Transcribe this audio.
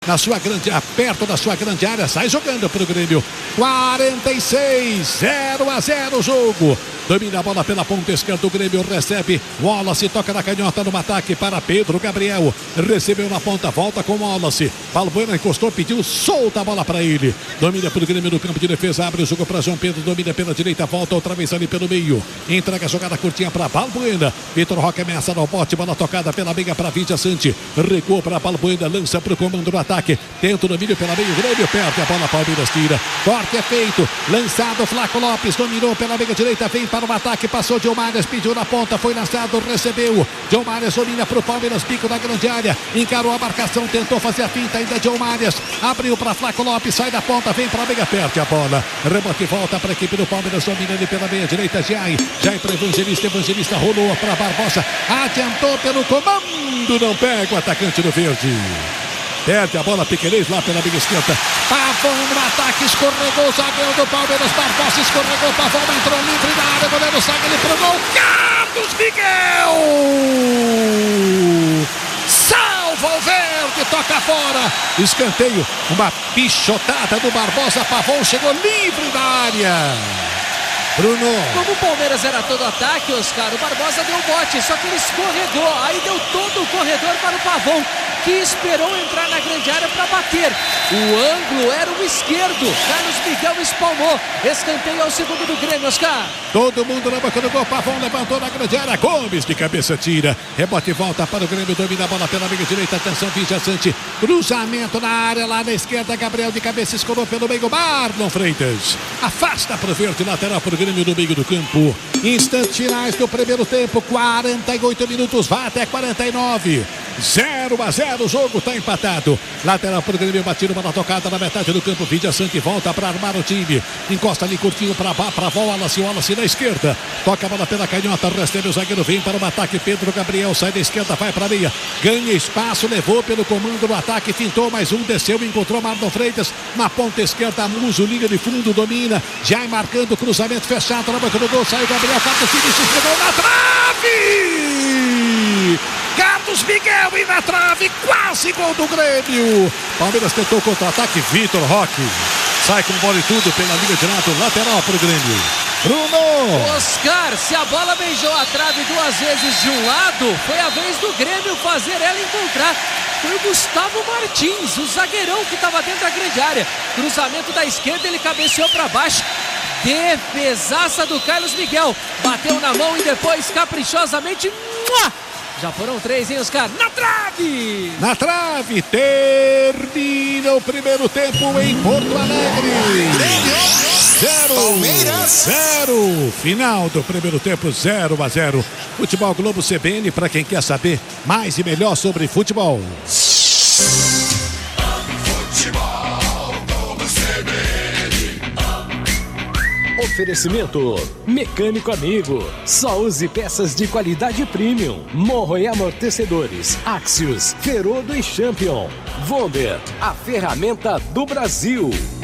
na sua grande, perto da sua grande área, sai jogando para o Grêmio. 46, 0-0 o jogo. Domina a bola pela ponta esquerda, o Grêmio recebe. Wallace toca na canhota no ataque para Pedro Gabriel. Recebeu na ponta, volta com Wallace. Balbuena encostou, pediu, solta a bola para ele. Domina para o Grêmio no campo de defesa, abre o jogo para João Pedro. Domina pela direita, volta outra vez ali pelo meio. Entrega a jogada curtinha para Balbuena. Vitor Roque ameaça no bote, bola tocada pela meia para Vidia Sante. Recuou para Balbuena, lança para o comando do ataque. Tenta o domínio pela meia, o Grêmio perde a bola, Palmeiras tira. Corte é feito, lançado, Flaco Lopes dominou pela meia direita, vem para o ataque, passou Diomares, pediu na ponta, foi lançado, recebeu. Diomares domina para o Palmeiras, pico da grande área, encarou a marcação, tentou fazer a finta, ainda Diomares, abriu para Flaco Lopes, sai da ponta, vem para a meia, perde a bola. Rebote volta para a equipe do Palmeiras, domina ele pela meia direita, Jai para Evangelista rolou para Barbosa, adiantou pelo comando, não pega o atacante do verde. Perde a bola, Piquerez lá pela meia esquerda. Pavão no ataque, escorregou o zagueiro do Palmeiras. Barbosa escorregou, Pavão entrou livre na área. O goleiro segue ele pro gol. Carlos Miguel! Salva o verde, toca fora. Escanteio, uma pichotada do Barbosa. Pavão chegou livre na área. Bruno. Como o Palmeiras era todo ataque, Oscar, o Barbosa deu bote, só que ele escorregou. Aí deu todo o corredor para o Pavão, que esperou entrar na grande área para bater. O ângulo era o esquerdo. Carlos Miguel espalmou. Escanteio ao segundo do Grêmio, Oscar. Todo mundo na boca do gol. Pavão levantou na grande área. Gomes de cabeça tira. Rebote volta para o Grêmio. Domina a bola pela meia direita. Atenção, Vidia Sante. Cruzamento na área lá na esquerda. Gabriel de cabeça escorou pelo meio. Marlon Freitas afasta para o verde, lateral para o Grêmio no meio do campo. Instantes finais do primeiro tempo. 48 minutos. Vai até 49. 0-0, o jogo está empatado. Lateral para o Grêmio, batido, bola tocada na metade do campo. Vidia Sante volta para armar o time. Encosta ali curtinho para Wallace na esquerda. Toca a bola pela canhota, recebe o zagueiro, vem para o ataque. Pedro Gabriel sai da esquerda, vai para a meia. Ganha espaço, levou pelo comando do ataque. Fintou mais um, desceu, encontrou Marlon Freitas. Na ponta esquerda, Muso, linha de fundo, domina. Já marcando, cruzamento fechado na boca do gol. Saiu Gabriel, Carlos Vinícius pegou na trave! Carlos Miguel e na trave, quase gol do Grêmio. Palmeiras tentou contra-ataque, Vitor Roque sai com bola e tudo pela linha de lado, lateral para o Grêmio. Bruno. Oscar, se a bola beijou a trave duas vezes de um lado, foi a vez do Grêmio fazer ela encontrar. Foi o Gustavo Martins, o zagueirão que estava dentro da grande área. Cruzamento da esquerda, ele cabeceou para baixo. Defesaça do Carlos Miguel. Bateu na mão e depois caprichosamente... Já foram 3, hein, Oscar? Na trave! Na trave, termina o primeiro tempo em Porto Alegre. 0-0. Final do primeiro tempo, 0-0. Futebol Globo CBN, para quem quer saber mais e melhor sobre futebol. Oferecimento Mecânico Amigo. Só use peças de qualidade premium. Morro e amortecedores. Axios, Ferodo e Champion. Vonder, a ferramenta do Brasil.